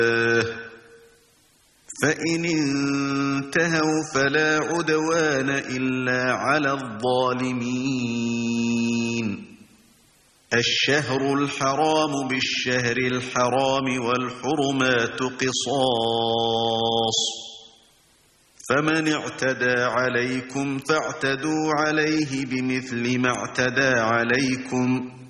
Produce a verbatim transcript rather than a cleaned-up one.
فإن انتهوا فلا عدوان إلا على الظالمين. الشهر الحرام بالشهر الحرام والحرمات قصاص، فمن اعتدى عليكم فاعتدوا عليه بمثل ما اعتدى عليكم،